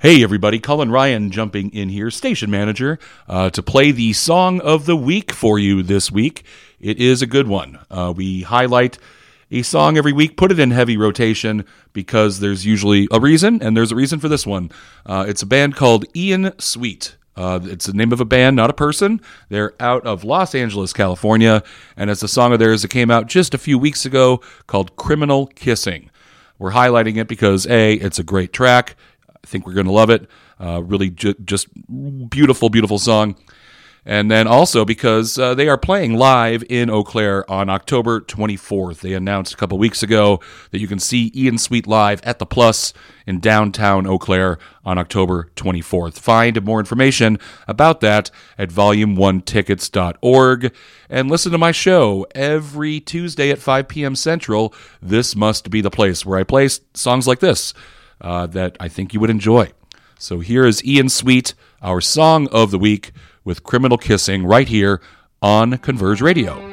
Hey everybody, Colin Ryan jumping in here, station manager, to play the song of the week for you this week. It is a good one. We highlight a song every week, put it in heavy rotation because there's usually a reason, and there's a reason for this one. It's a band called Ian Sweet. It's the name of a band, not a person. They're out of Los Angeles, California, and it's a song of theirs that came out just a few weeks ago called Criminal Kissing. We're highlighting it because, A, it's a great track. I think we're going to love it. Really just beautiful, beautiful song. And then also because they are playing live in Eau Claire on October 24th. They announced a couple weeks ago that you can see Ian Sweet live at the Plus in downtown Eau Claire on October 24th. Find more information about that at volume1tickets.org. And listen to my show every Tuesday at 5 p.m. Central. This must be the place where I play songs like this that I think you would enjoy. So here is Ian Sweet, our song of the week, with Criminal Kissing right here on Converge Radio.